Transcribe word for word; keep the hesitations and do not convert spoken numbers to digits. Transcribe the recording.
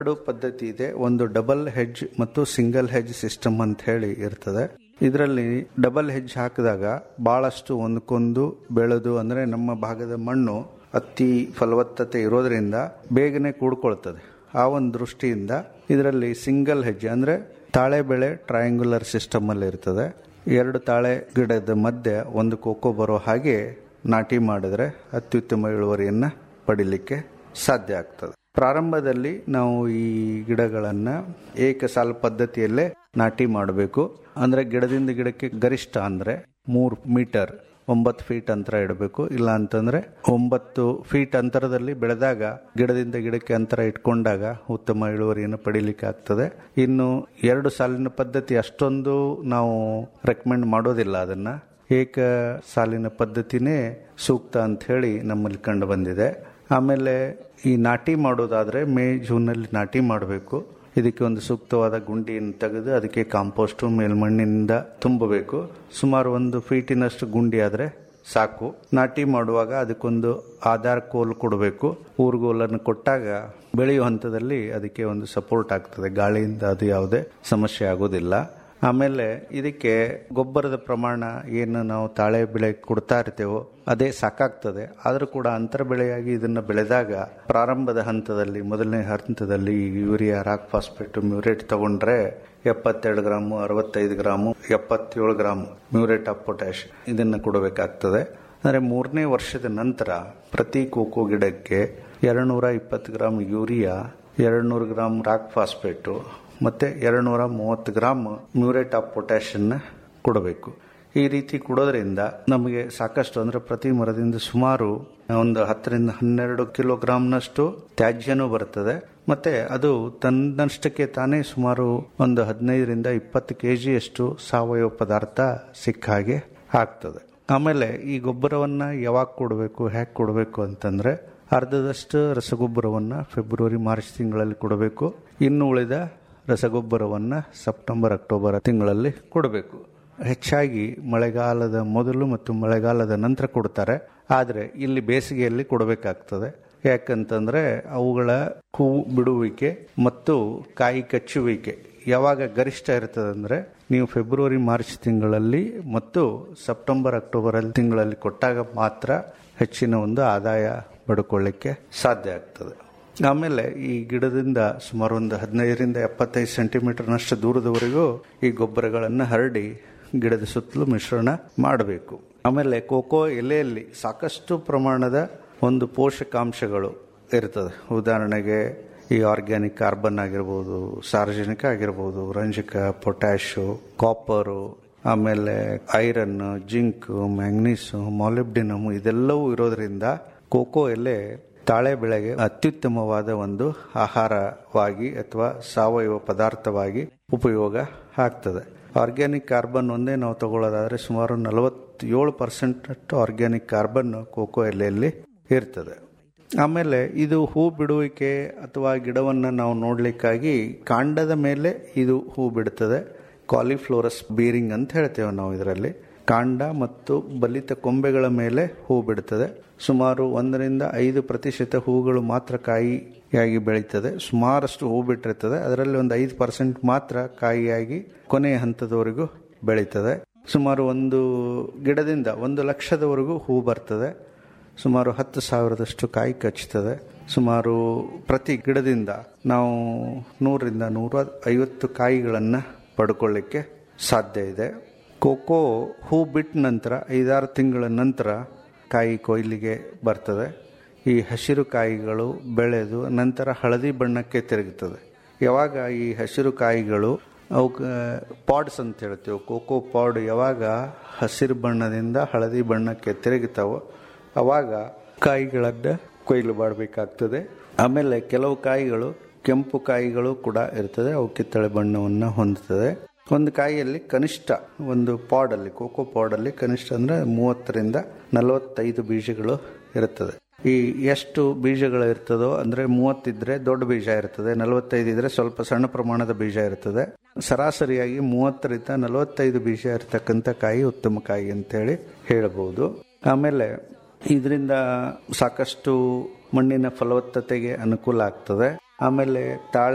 ಎರಡು ಪದ್ಧತಿ ಇದೆ. ಒಂದು ಡಬಲ್ ಹೆಡ್ಜ್ ಮತ್ತು ಸಿಂಗಲ್ ಹೆಡ್ಜ್ ಸಿಸ್ಟಮ್ ಅಂತ ಹೇಳಿ ಇರ್ತದೆ. ಇದರಲ್ಲಿ ಡಬಲ್ ಹೆಡ್ಜ್ ಹಾಕಿದಾಗ ಬಹಳಷ್ಟು ಒಂದಕ್ಕೊಂದು ಬೆಳೆದು, ಅಂದ್ರೆ ನಮ್ಮ ಭಾಗದ ಮಣ್ಣು ಅತಿ ಫಲವತ್ತತೆ ಇರೋದ್ರಿಂದ ಬೇಗನೆ ಕೂಡ್ಕೊಳ್ತದೆ. ಆ ಒಂದು ದೃಷ್ಟಿಯಿಂದ ಇದರಲ್ಲಿ ಸಿಂಗಲ್ ಹೆಡ್ಜ್ ಅಂದ್ರೆ ತಾಳೆ ಬೆಳೆ ಟ್ರಯಾಂಗ್ಯುಲರ್ ಸಿಸ್ಟಮ್ ಅಲ್ಲಿ ಇರ್ತದೆ. ಎರಡು ತಾಳೆ ಗಿಡದ ಮಧ್ಯೆ ಒಂದು ಕೋಕೋ ಬರೋ ಹಾಗೆ ನಾಟಿ ಮಾಡಿದ್ರೆ ಅತ್ಯುತ್ತಮ ಇಳುವರಿಯನ್ನ ಪಡಿಲಿಕ್ಕೆ ಸಾಧ್ಯ ಆಗ್ತದೆ. ಪ್ರಾರಂಭದಲ್ಲಿ ನಾವು ಈ ಗಿಡಗಳನ್ನ ಏಕಸಾಲ ಪದ್ಧತಿಯಲ್ಲೇ ನಾಟಿ ಮಾಡಬೇಕು. ಅಂದ್ರೆ ಗಿಡದಿಂದ ಗಿಡಕ್ಕೆ ಗರಿಷ್ಠ ಅಂದ್ರೆ ಮೂರು ಮೀಟರ್ ಒಂಬತ್ತು ಫೀಟ್ ಅಂತರ ಇಡಬೇಕು. ಇಲ್ಲ ಅಂತಂದ್ರೆ ಒಂಬತ್ತು ಫೀಟ್ ಅಂತರದಲ್ಲಿ ಬೆಳೆದಾಗ ಗಿಡದಿಂದ ಗಿಡಕ್ಕೆ ಅಂತರ ಇಟ್ಕೊಂಡಾಗ ಉತ್ತಮ ಇಳುವರಿಯನ್ನು ಪಡಿಲಿಕ್ಕೆ ಆಗ್ತದೆ. ಇನ್ನು ಎರಡು ಸಾಲಿನ ಪದ್ಧತಿ ಅಷ್ಟೊಂದು ನಾವು ರೆಕಮೆಂಡ್ ಮಾಡೋದಿಲ್ಲ. ಅದನ್ನ ಏಕ ಸಾಲಿನ ಪದ್ಧತಿನೇ ಸೂಕ್ತ ಅಂತ ಹೇಳಿ ನಮ್ಮಲ್ಲಿ ಕಂಡು ಬಂದಿದೆ. ಆಮೇಲೆ ಈ ನಾಟಿ ಮಾಡೋದಾದ್ರೆ ಮೇ ಜೂನಲ್ಲಿ ನಾಟಿ ಮಾಡಬೇಕು. ಇದಕ್ಕೆ ಒಂದು ಸೂಕ್ತವಾದ ಗುಂಡಿಯನ್ನು ತೆಗೆದು ಅದಕ್ಕೆ ಕಾಂಪೋಸ್ಟ್ ಮೇಲ್ಮಣ್ಣಿನಿಂದ ತುಂಬಬೇಕು. ಸುಮಾರು ಒಂದು ಫೀಟಿನಷ್ಟು ಗುಂಡಿ ಆದ್ರೆ ಸಾಕು. ನಾಟಿ ಮಾಡುವಾಗ ಅದಕ್ಕೊಂದು ಆಧಾರ್ ಕೋಲ್ ಕೊಡಬೇಕು. ಊರುಗೋಲನ್ನು ಕೊಟ್ಟಾಗ ಬೆಳೆಯುವ ಹಂತದಲ್ಲಿ ಅದಕ್ಕೆ ಒಂದು ಸಪೋರ್ಟ್ ಆಗ್ತದೆ. ಗಾಳಿಯಿಂದ ಅದು ಯಾವುದೇ ಸಮಸ್ಯೆ ಆಗೋದಿಲ್ಲ. ಆಮೇಲೆ ಇದಕ್ಕೆ ಗೊಬ್ಬರದ ಪ್ರಮಾಣ ಏನು ನಾವು ತಾಳೆ ಬೆಳೆ ಕೊಡ್ತಾ ಇರ್ತೇವೋ ಅದೇ ಸಾಕಾಗ್ತದೆ. ಆದರೂ ಕೂಡ ಅಂತರ ಬೆಳೆಯಾಗಿ ಇದನ್ನು ಬೆಳೆದಾಗ ಪ್ರಾರಂಭದ ಹಂತದಲ್ಲಿ ಮೊದಲನೇ ಹಂತದಲ್ಲಿ ಯೂರಿಯಾ, ರಾಕ್ ಫಾಸ್ಫೇಟ್, ಮ್ಯೂರೇಟ್ ತಗೊಂಡ್ರೆ ಎಪ್ಪತ್ತೆರಡು ಗ್ರಾಮು ಅರವತ್ತೈದು ಗ್ರಾಮು ಎಪ್ಪತ್ತೇಳು ಗ್ರಾಮ್ ಮ್ಯೂರೇಟ್ ಆಫ್ ಪೊಟ್ಯಾಶ್ ಇದನ್ನು ಕೊಡಬೇಕಾಗ್ತದೆ. ಅಂದರೆ ಮೂರನೇ ವರ್ಷದ ನಂತರ ಪ್ರತಿ ಕೋಕೋ ಗಿಡಕ್ಕೆ ಎರಡು ನೂರ ಇಪ್ಪತ್ತು ಗ್ರಾಮ್ ಯೂರಿಯಾ, ಎರಡು ನೂರು ಗ್ರಾಮ್ ರಾಕ್ ಫಾಸ್ಫೇಟು ಮತ್ತೆ ಎರಡು ನೂರ ಮೂವತ್ತು ಗ್ರಾಮ್ ಮ್ಯೂರೇಟ್ ಆಫ್ ಪೊಟ್ಯಾಶ್ ಅನ್ನ ಕೊಡಬೇಕು. ಈ ರೀತಿ ಕೊಡೋದ್ರಿಂದ ನಮಗೆ ಸಾಕಷ್ಟು, ಅಂದ್ರೆ ಪ್ರತಿ ಮರದಿಂದ ಸುಮಾರು ಒಂದು ಹತ್ತರಿಂದ ಹನ್ನೆರಡು ಕಿಲೋಗ್ರಾಮ್ನಷ್ಟು ತ್ಯಾಜ್ಯನೂ ಬರ್ತದೆ. ಮತ್ತೆ ಅದು ತನ್ನಷ್ಟಕ್ಕೆ ತಾನೇ ಸುಮಾರು ಒಂದು ಹದಿನೈದರಿಂದ ಇಪ್ಪತ್ತು ಕೆಜಿಯಷ್ಟು ಸಾವಯವ ಪದಾರ್ಥ ಸಿಕ್ಕ ಹಾಗೆ ಆಗ್ತದೆ. ಆಮೇಲೆ ಈ ಗೊಬ್ಬರವನ್ನ ಯಾವಾಗ ಕೊಡಬೇಕು, ಹೇಗೆ ಕೊಡಬೇಕು ಅಂತಂದ್ರೆ ಅರ್ಧದಷ್ಟು ರಸಗೊಬ್ಬರವನ್ನ ಫೆಬ್ರವರಿ ಮಾರ್ಚ್ ತಿಂಗಳಲ್ಲಿ ಕೊಡಬೇಕು. ಇನ್ನು ಉಳಿದ ರಸಗೊಬ್ಬರವನ್ನ ಸೆಪ್ಟೆಂಬರ್ ಅಕ್ಟೋಬರ್ ತಿಂಗಳಲ್ಲಿ ಕೊಡಬೇಕು. ಹೆಚ್ಚಾಗಿ ಮಳೆಗಾಲದ ಮೊದಲು ಮತ್ತು ಮಳೆಗಾಲದ ನಂತರ ಕೊಡ್ತಾರೆ. ಆದರೆ ಇಲ್ಲಿ ಬೇಸಿಗೆಯಲ್ಲಿ ಕೊಡಬೇಕಾಗ್ತದೆ. ಯಾಕಂತಂದ್ರೆ ಅವುಗಳ ಹೂವು ಬಿಡುವಿಕೆ ಮತ್ತು ಕಾಯಿ ಕಚ್ಚುವಿಕೆ ಯಾವಾಗ ಗರಿಷ್ಠ ಇರ್ತದೆ ಅಂದ್ರೆ ನೀವು ಫೆಬ್ರವರಿ ಮಾರ್ಚ್ ತಿಂಗಳಲ್ಲಿ ಮತ್ತು ಸೆಪ್ಟೆಂಬರ್ ಅಕ್ಟೋಬರ್ ತಿಂಗಳಲ್ಲಿ ಕೊಟ್ಟಾಗ ಮಾತ್ರ ಹೆಚ್ಚಿನ ಒಂದು ಆದಾಯ ಪಡ್ಕೊಳ್ಳಿಕ್ಕೆ ಸಾಧ್ಯ ಆಗ್ತದೆ. ಆಮೇಲೆ ಈ ಗಿಡದಿಂದ ಸುಮಾರು ಒಂದು ಹದಿನೈದರಿಂದ ಎಪ್ಪತ್ತೈದು ಸೆಂಟಿಮೀಟರ್ನಷ್ಟು ದೂರದವರೆಗೂ ಈ ಗೊಬ್ಬರಗಳನ್ನು ಹರಡಿ ಗಿಡದ ಸುತ್ತಲೂ ಮಿಶ್ರಣ ಮಾಡಬೇಕು. ಆಮೇಲೆ ಕೋಕೋ ಎಲೆಯಲ್ಲಿ ಸಾಕಷ್ಟು ಪ್ರಮಾಣದ ಒಂದು ಪೋಷಕಾಂಶಗಳು ಇರ್ತದೆ. ಉದಾಹರಣೆಗೆ ಈ ಆರ್ಗ್ಯಾನಿಕ್ ಕಾರ್ಬನ್ ಆಗಿರ್ಬೋದು, ಸಾರ್ವಜನಿಕ ಆಗಿರ್ಬೋದು, ರಂಜಕ, ಪೊಟ್ಯಾಶು, ಕಾಪರು, ಆಮೇಲೆ ಐರನ್, ಜಿಂಕ್, ಮ್ಯಾಂಗ್ನೀಸು, ಮಾಲಿಬ್ಡಿನಮ್ ಇದೆಲ್ಲವೂ ಇರೋದ್ರಿಂದ ಕೋಕೋ ಎಲೆ ತಾಳೆ ಬೆಳೆಗೆ ಅತ್ಯುತ್ತಮವಾದ ಒಂದು ಆಹಾರವಾಗಿ ಅಥವಾ ಸಾವಯವ ಪದಾರ್ಥವಾಗಿ ಉಪಯೋಗ ಆಗ್ತದೆ. ಆರ್ಗ್ಯಾನಿಕ್ ಕಾರ್ಬನ್ ಒಂದೇ ನಾವು ತಗೊಳ್ಳೋದಾದ್ರೆ ಸುಮಾರು ನಲವತ್ತೇಳು ಪರ್ಸೆಂಟ್ ಆರ್ಗ್ಯಾನಿಕ್ ಕಾರ್ಬನ್ ಕೋಕೋ ಎಲೆಯಲ್ಲಿ ಇರ್ತದೆ. ಆಮೇಲೆ ಇದು ಹೂ ಬಿಡುವಿಕೆ ಅಥವಾ ಗಿಡವನ್ನು ನಾವು ನೋಡ್ಲಿಕ್ಕಾಗಿ ಕಾಂಡದ ಮೇಲೆ ಇದು ಹೂ ಬಿಡುತ್ತದೆ. ಕಾಲಿಫ್ಲೋರಸ್ ಬೀರಿಂಗ್ ಅಂತ ಹೇಳ್ತೇವೆ ನಾವು. ಇದರಲ್ಲಿ ಕಾಂಡ ಮತ್ತು ಬಲಿತ ಕೊಂಬೆಗಳ ಮೇಲೆ ಹೂ ಬಿಡುತ್ತದೆ. ಸುಮಾರು ಒಂದರಿಂದ ಐದು ಪ್ರತಿಶತ ಹೂಗಳು ಮಾತ್ರ ಕಾಯಿಯಾಗಿ ಬೆಳೀತದೆ. ಸುಮಾರಷ್ಟು ಹೂ ಬಿಟ್ಟಿರ್ತದೆ. ಅದರಲ್ಲಿ ಒಂದು ಐದು ಪರ್ಸೆಂಟ್ ಮಾತ್ರ ಕಾಯಿಯಾಗಿ ಕೊನೆಯ ಹಂತದವರೆಗೂ ಬೆಳೀತದೆ. ಸುಮಾರು ಒಂದು ಗಿಡದಿಂದ ಒಂದು ಲಕ್ಷದವರೆಗೂ ಹೂ ಬರ್ತದೆ. ಸುಮಾರು ಹತ್ತು ಸಾವಿರದಷ್ಟು ಕಾಯಿ ಕಚ್ಚುತ್ತದೆ. ಸುಮಾರು ಪ್ರತಿ ಗಿಡದಿಂದ ನಾವು ನೂರರಿಂದ ನೂರ ಐವತ್ತು ಕಾಯಿಗಳನ್ನು ಪಡ್ಕೊಳ್ಳಿಕ್ಕೆ ಸಾಧ್ಯ ಇದೆ. ಕೋಕೋ ಹೂ ಬಿಟ್ಟ ನಂತರ ಐದಾರು ತಿಂಗಳ ನಂತರ ಕಾಯಿ ಕೊಯ್ಲಿಗೆ ಬರ್ತದೆ. ಈ ಹಸಿರು ಕಾಯಿಗಳು ಬೆಳೆದು ನಂತರ ಹಳದಿ ಬಣ್ಣಕ್ಕೆ ತಿರುಗುತ್ತದೆ. ಯಾವಾಗ ಈ ಹಸಿರು ಕಾಯಿಗಳು ಅವಕ್ಕೆ ಪಾಡ್ಸ್ ಅಂತ ಹೇಳ್ತೇವೆ, ಕೋಕೋ ಪಾಡ್ ಯಾವಾಗ ಹಸಿರು ಬಣ್ಣದಿಂದ ಹಳದಿ ಬಣ್ಣಕ್ಕೆ ತಿರುಗುತ್ತಾವೋ ಅವಾಗ ಕಾಯಿಗಳನ್ನು ಕೊಯ್ಲು ಮಾಡಬೇಕಾಗ್ತದೆ. ಆಮೇಲೆ ಕೆಲವು ಕಾಯಿಗಳು ಕೆಂಪು ಕಾಯಿಗಳು ಕೂಡ ಇರ್ತದೆ. ಅವು ಕಿತ್ತಳೆ ಬಣ್ಣವನ್ನು ಹೊಂದುತ್ತದೆ. ಒಂದು ಕಾಯಿಯಲ್ಲಿ ಕನಿಷ್ಠ ಒಂದು ಪಾಡಲ್ಲಿ ಕೋಕೋ ಪಾಡಲ್ಲಿ ಕನಿಷ್ಠ ಅಂದ್ರೆ ಮೂವತ್ತರಿಂದ ನಲವತ್ತೈದು ಬೀಜಗಳು ಇರುತ್ತದೆ. ಈ ಎಷ್ಟು ಬೀಜಗಳು ಇರ್ತದೋ ಅಂದ್ರೆ ಮೂವತ್ತಿದ್ರೆ ದೊಡ್ಡ ಬೀಜ ಇರ್ತದೆ, ನಲವತ್ತೈದು ಇದ್ರೆ ಸ್ವಲ್ಪ ಸಣ್ಣ ಪ್ರಮಾಣದ ಬೀಜ ಇರ್ತದೆ. ಸರಾಸರಿಯಾಗಿ ಮೂವತ್ತರಿಂದ ನಲವತ್ತೈದು ಬೀಜ ಇರತಕ್ಕಂಥ ಕಾಯಿ ಉತ್ತಮ ಕಾಯಿ ಅಂತೇಳಿ ಹೇಳಬಹುದು. ಆಮೇಲೆ ಇದರಿಂದ ಸಾಕಷ್ಟು ಮಣ್ಣಿನ ಫಲವತ್ತತೆಗೆ ಅನುಕೂಲ ಆಗ್ತದೆ. ಆಮೇಲೆ ತಾಳೆ